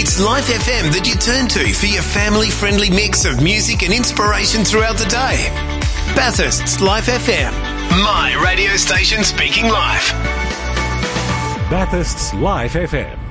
It's Life FM that you turn to for your family-friendly mix of music and inspiration throughout the day. Bathurst's Life FM. My radio station speaking life. Bathurst's Life FM.